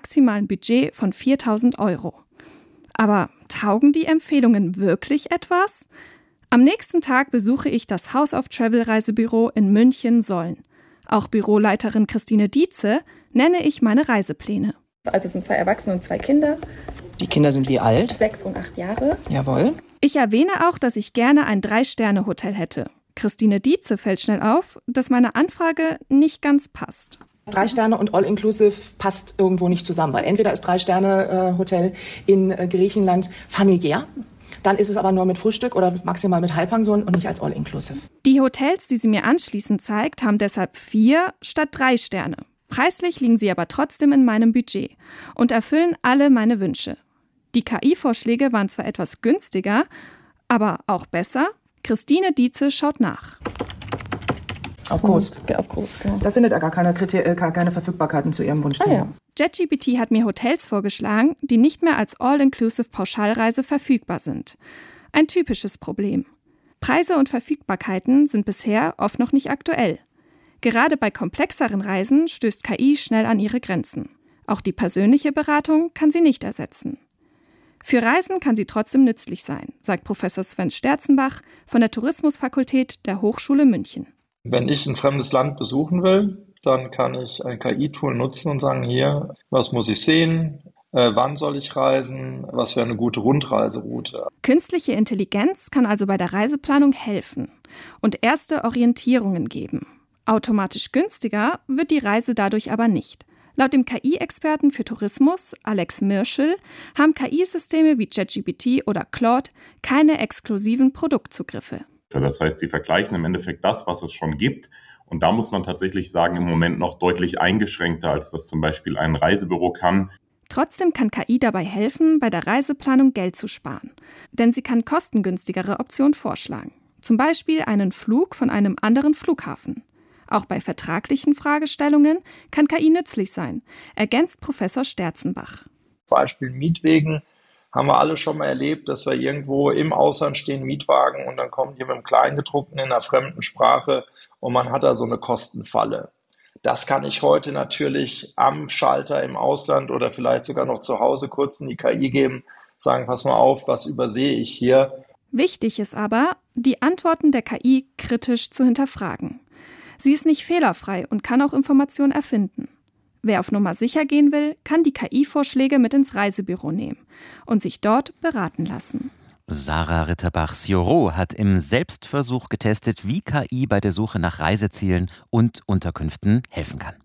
maximalen Budget von 4.000 €. Aber taugen die Empfehlungen wirklich etwas? Am nächsten Tag besuche ich das House of Travel Reisebüro in München-Solln. Auch Büroleiterin Christine Dietze nenne ich meine Reisepläne. Also es sind 2 Erwachsene und 2 Kinder. Die Kinder sind wie alt? 6 und 8 Jahre. Jawohl. Ich erwähne auch, dass ich gerne ein 3-Sterne-Hotel hätte. Christine Dietze fällt schnell auf, dass meine Anfrage nicht ganz passt. 3 Sterne und All-Inclusive passt irgendwo nicht zusammen, weil entweder ist 3-Sterne-Hotel in Griechenland familiär, dann ist es aber nur mit Frühstück oder maximal mit Halbpension und nicht als All-Inclusive. Die Hotels, die sie mir anschließend zeigt, haben deshalb 4 statt 3 Sterne. Preislich liegen sie aber trotzdem in meinem Budget und erfüllen alle meine Wünsche. Die KI-Vorschläge waren zwar etwas günstiger, aber auch besser. Christine Dietze schaut nach. Auf Kurs. Auf Kurs, genau. Da findet er gar keine Verfügbarkeiten zu ihrem Wunsch. Ja. JetGPT hat mir Hotels vorgeschlagen, die nicht mehr als All-Inclusive-Pauschalreise verfügbar sind. Ein typisches Problem. Preise und Verfügbarkeiten sind bisher oft noch nicht aktuell. Gerade bei komplexeren Reisen stößt KI schnell an ihre Grenzen. Auch die persönliche Beratung kann sie nicht ersetzen. Für Reisen kann sie trotzdem nützlich sein, sagt Professor Sven Sterzenbach von der Tourismusfakultät der Hochschule München. Wenn ich ein fremdes Land besuchen will, dann kann ich ein KI-Tool nutzen und sagen, hier, was muss ich sehen, wann soll ich reisen, was wäre eine gute Rundreiseroute. Künstliche Intelligenz kann also bei der Reiseplanung helfen und erste Orientierungen geben. Automatisch günstiger wird die Reise dadurch aber nicht. Laut dem KI-Experten für Tourismus, Alex Mirschel, haben KI-Systeme wie JetGPT oder Claude keine exklusiven Produktzugriffe. Das heißt, sie vergleichen im Endeffekt das, was es schon gibt. Und da muss man tatsächlich sagen, im Moment noch deutlich eingeschränkter, als das zum Beispiel ein Reisebüro kann. Trotzdem kann KI dabei helfen, bei der Reiseplanung Geld zu sparen. Denn sie kann kostengünstigere Optionen vorschlagen. Zum Beispiel einen Flug von einem anderen Flughafen. Auch bei vertraglichen Fragestellungen kann KI nützlich sein, ergänzt Professor Sterzenbach. Beispiel Mietwegen haben wir alle schon mal erlebt, dass wir irgendwo im Ausland stehen, Mietwagen, und dann kommen die mit dem Kleingedruckten in einer fremden Sprache und man hat da so eine Kostenfalle. Das kann ich heute natürlich am Schalter im Ausland oder vielleicht sogar noch zu Hause kurz in die KI geben, sagen, pass mal auf, was übersehe ich hier? Wichtig ist aber, die Antworten der KI kritisch zu hinterfragen. Sie ist nicht fehlerfrei und kann auch Informationen erfinden. Wer auf Nummer sicher gehen will, kann die KI-Vorschläge mit ins Reisebüro nehmen und sich dort beraten lassen. Sarah Ritterbach-Sioro hat im Selbstversuch getestet, wie KI bei der Suche nach Reisezielen und Unterkünften helfen kann.